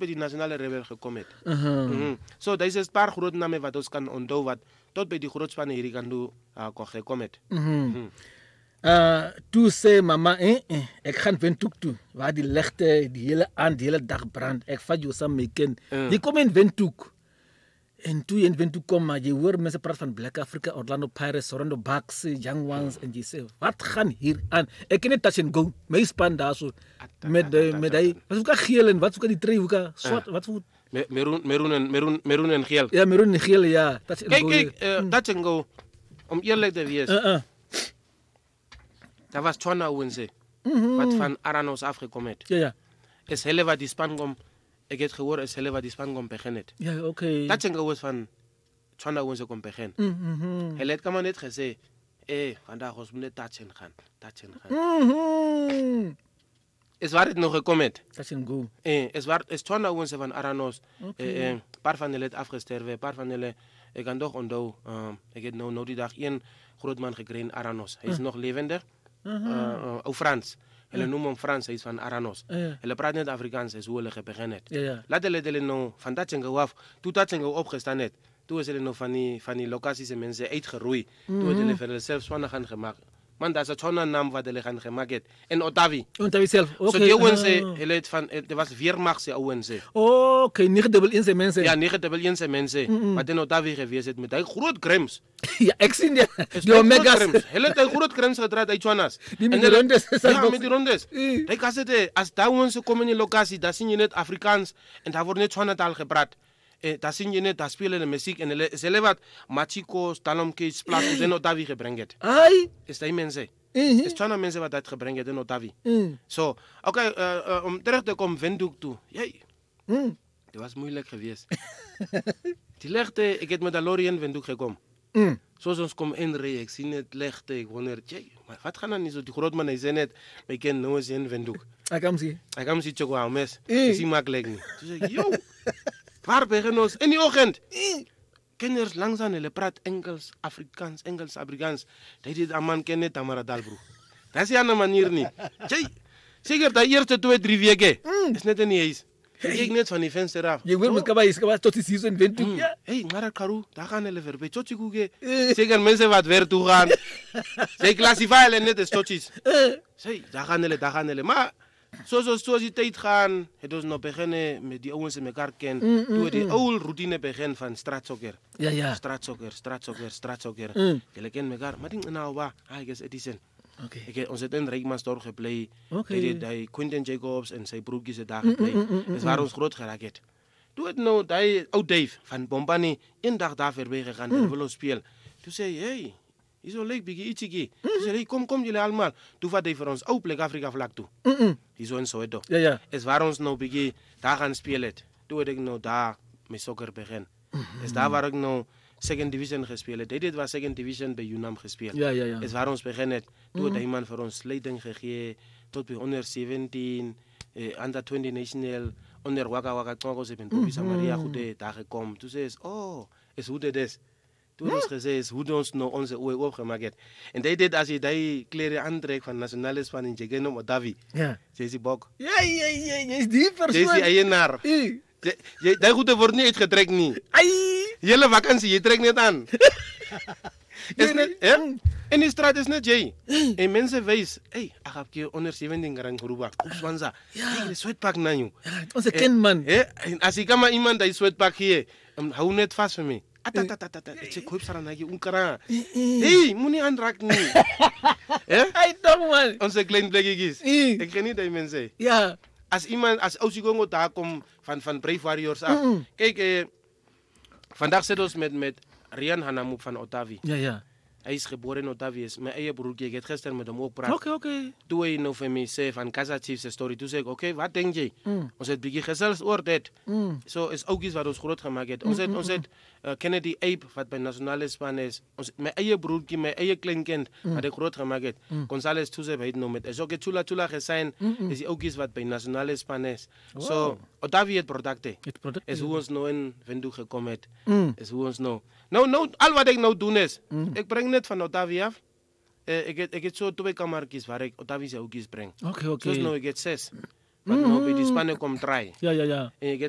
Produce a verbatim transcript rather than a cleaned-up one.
bij die nationale rebel gekomen. Uh -huh. Mm-hmm. So, daar is een paar grote namen wat ons kan onthouden, wat tot bij die grootspannen hier kan doen, uh, gekomen. Mm-hmm. Mm-hmm. Uh, toen zei mama, eh, eh, ik ga Windhoek toe, waar die lichte die hele aan, die hele dag brandt. Ik vat jou samen mee ken. Mm. Die kom in Windhoek. En toen je in Windhoek komt, maar je hoort mensen praten van Black Africa, Orlando Pirates, Orlando Bucks, Young Ones. En je zegt, wat gaan hier aan? Ik ken het touch and go. Mijn span daar zo. Met die, met die, wat zoeken geel en wat zoeken die twee hoeken? Zwart, wat voor... Meroen, meroen en, meroen, meroen en geel. Ja, meroen en geel, ja. Touch and kijk, go. Kijk, uh, touch and go. Om eerlijk te wezen. Uh -uh. Dat was Chona Wense. Mm-hmm. Wat van Aranos afgekomen. Ja, ja. Is hele wat die span komt. Ik heb gehoord, is hele wat die span komt beginnen. Ja, oké. Okay. Dat is was van Chona Wense komt beginnen. Mm-hmm. Hij heeft kan net gezegd, eh, vandaag was net touchen gaan, touchen gaan. Mm-hmm. Is waar het nog gekomen? Touch and go. Eh, is waar, is Chona Wense van Aranos. Okay. Eh, eh, paar van hen het afgesterven, paar van hen, ik kan toch onthouden. Uh, ik heb nou, nou die dag één groot man gekregen in Aranos. Hij is uh. nog levendig. Uh-huh. uh, uh, Frans. Hulle noem hom Frans, hy is van Aranos. Uh, Hulle praat net Afrikaans, is hoe hulle gebegin het. Uh, Laat hulle hulle nou van Tatjengo af, toe Tatjengo opgestaan het, toe is hulle nou van die, van die lokasiese mense uitgeroei. Mm-hmm. Toe het hulle vir hulle self swanne gaan gemaakt. Man, dat is het gewoon een naam wat hulle gaan gemaakt het. En Otavi. Otavi zelf, oké. Okay. So die ouwense, uh. hulle het van, het was Weermachtse ouwense. Oh, oké, okay. negen dubbel eense mensen. Ja, negen dubbel eense mensen. Mm-hmm. Wat in Otavi geweest het met die groot krems. Ja, ik zie die, die omega's. Hulle het die groot krems gedraaid uit Jonas. Die met die rondes. Ja, met die rondes. Die kassette, als daar ouwense komen in die locatie, daar zie je net Afrikaans en daar wordt net Jonas taal gepraat. Eh, daar zie je net, daar spelen de muziek en ze hebben wat Machiko, Stalomkees, Plaats, en Otavi gebrengt. Ai? Is die mensen. Mm-hmm. Is twaalf mensen wat dat gebrengt in Otavi. Mm. So, oké, okay, uh, uh, om terug te komen Windhoek toe. Jee, mm. Het was moeilijk geweest. Die lichte, ik heb met de lorry in Windhoek gekomen. Mm. Zoals ons kom inrijden, ik zie het lichte, ik wonder, jee, maar wat gaan dan niet zo? Die grootman, hij zei net, maar ik ken nou eens in Windhoek. Ik kan hem zien. Ik kan hem zien, Choko, mes. Ik zie makkelijk niet. Toen zei ik, yo, waar beginnen ons? In die ochtend. Kinders langzaam, hulle praat Engels, Afrikaans, Engels, Afrikaans. Dat dit een man kent, Tamara Dalbroek. Dat is een andere manier niet. Jee, zeker de eerste twee, drie weken. Mm. Is net in die huis. Ik kijk net van die venster af. Je wil met kabais, kabais tot die season Windhoek. Mm. Ja. Hé, hey, maar Karu, daar gaan hulle voorbij. Tjotje koeken. Zeker mensen wat weer toe gaan. Zij klassificeren net als tjotjes. Zij, daar gaan hulle, daar gaan hulle. Maar... Zoals so, so, so, die tijd gaan, het was nog beginnen met die ouwens in elkaar kennen. Mm, mm, Toen we die mm. oude routine beginnen van straatsokker. Ja, ja. Straatsokker, straatsokker, straatsokker. Mm. Jullie kennen elkaar. Maar denk nou, waar? Ah, ik is Edison. Okay. Ik heb ons het in Rijkmansdorp geplay. Okay. Hij heeft Quentin Jacobs en zijn broertjes daar geplay. Mm, mm, mm, mm, het waren ons groot geraakt. Toen het nou, die oud Dave van Bombani, één dag daar voorbij gegaan, mm. willen spelen. Toen zei hij, hey. Is zo leuk, biggie, ietsiekie. Mm. Ze zei, hey, kom, kom jullie allemaal. Toen vat hij voor ons ook plek Afrika vlak toe. Mm -mm. Is zo en zo, toch? Ja, ja. Is waar ons nou biggie, daar gaan spelen. Toen had ik nou daar met soccer begin. Mm -hmm. Is daar waar ik nou second division gespeeld. Dit was second division bij UNAM gespeeld. Ja, ja, ja. Is waar ons begin. Toen had iemand voor ons leiding gegeven. Tot bij onder zeventien, eh, under twintig national, onder Waka Waka Tongo, ze ben Tobi Samaria goed daar gekomen. Toen zei ze, oh, is hoe dit is. Toen ons gezegd hoe ons nou onze ogen opgemaakt. En dat deed als je die kleren aantrekt van nationale span in Jegeno Otavi. Ja. Ze is die bok. Ja, ja, ja, je is die persoon. Ze is die eienaar. Die goede wordt niet uitgetrekt niet. Hele vakantie, je trekt niet aan. Is net, ja? En die straat is net jij. En mensen wijzen, hé, ik heb je onder zeventien garang geroepen. Op Swanza. Hé, de sweatpak naar jou. Onze kindman. Als ik maar iemand die sweatpak hier, hou net vast voor mij. Atatatata, ik zeg, koop sarang lagi unkara. Hé, moet niet aanraken. Hé, toch man. Onze klein plekjes. Ik ken niet die mensen. Ja. Als iemand, als Ozigongo daar komt van, van Brave Warriors af. Mm. Kijk, eh, vandaag zitten we met, met Rian Hanamouk van Otavi. Ja, ja. Hij is geboren in Otavi. Mijn eigen broertje, ik heb gisteren met hem ook praten. Oké, okay, oké. Okay. Toen hij nou van mij zei van Casa Chiefs story. Toen zei ik, oké, okay, wat denk je? Mm. Ons het begin gezels oor dit. Mm. Zo is ook iets wat ons groot gemaakt heeft. Ons het, mm, ons het uh, Kennedy Ape, wat bij nationale span is. Ons, mijn eigen broertje, mijn eigen kleinkind, mm. wat ik groot gemaakt heeft. Mm. González Toezeb heet nou met. Is ook het chula chula gezien. Mm -mm. Is ook iets wat bij nationale span is. Zo, so, Otavi het producten. Het product is hoe ons nou in Windhoek gekomen heeft. Mm. Is hoe ons nou. Nou, nou, al wat ik nou doen is, mm. ik breng net van Otavi af. Uh, ik heb ik zo twee kamertjes waar ik Otavi ook iets breng. Oké, okay, oké. Okay. Zoals nou, ik heb zes. Maar mm. nou bij die spannen komt drie. Ja, ja, ja. En ik heb